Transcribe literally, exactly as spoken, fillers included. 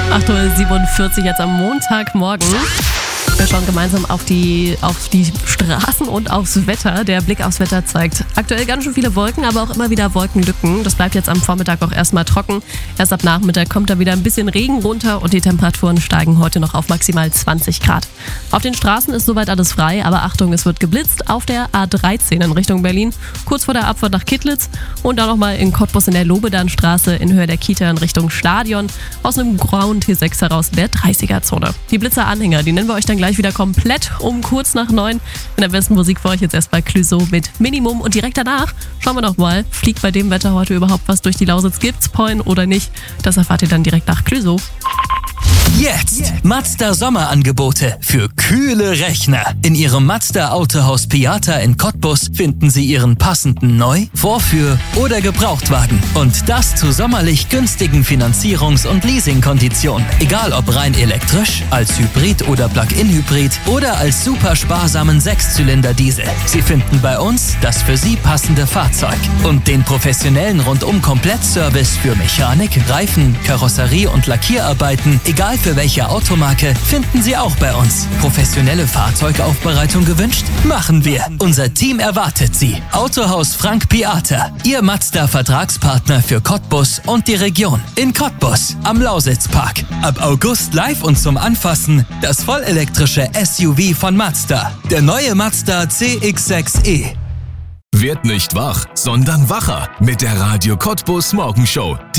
acht Uhr siebenundvierzig jetzt am Montagmorgen. Wir schauen gemeinsam auf die, auf die Straßen und aufs Wetter. Der Blick aufs Wetter zeigt aktuell ganz schön viele Wolken, aber auch immer wieder Wolkenlücken. Das bleibt jetzt am Vormittag auch erstmal trocken. Erst ab Nachmittag kommt da wieder ein bisschen Regen runter und die Temperaturen steigen heute noch auf maximal zwanzig Grad. Auf den Straßen ist soweit alles frei, aber Achtung, es wird geblitzt auf der A dreizehn in Richtung Berlin, kurz vor der Abfahrt nach Kittlitz und dann nochmal in Cottbus in der Lobedanstraße in Höhe der Kita in Richtung Stadion aus einem grauen T sechs heraus in der dreißiger-Zone. Die Blitzeranhänger, die nennen wir euch dann gleich wieder komplett um kurz nach neun. In der besten Musik für euch jetzt erstmal Clouseau mit Minimum und direkt danach schauen wir noch mal, fliegt bei dem Wetter heute überhaupt was durch die Lausitz, gibt's Pollen oder nicht? Das erfahrt ihr dann direkt nach Clouseau. Jetzt Mazda Sommerangebote für kühle Rechner. In Ihrem Mazda Autohaus Piata in Cottbus finden Sie Ihren passenden Neu-, Vorführ- oder Gebrauchtwagen. Und das zu sommerlich günstigen Finanzierungs- und Leasingkonditionen. Egal ob rein elektrisch, als Hybrid oder Plug-in-Hybrid oder als super sparsamen Sechszylinder-Diesel. Sie finden bei uns das für Sie passende Fahrzeug. Und den professionellen Rundum-Komplett-Service für Mechanik, Reifen, Karosserie und Lackierarbeiten, egal für welche Automarke, finden Sie auch bei uns. Professionelle Fahrzeugaufbereitung gewünscht? Machen wir. Unser Team erwartet Sie. Autohaus Frank Piata, Ihr Mazda-Vertragspartner für Cottbus und die Region. In Cottbus, am Lausitzpark. Ab August live und zum Anfassen das vollelektrische S U V von Mazda. Der neue Mazda C X sechs E. Werd nicht wach, sondern wacher mit der Radio Cottbus Morgenshow.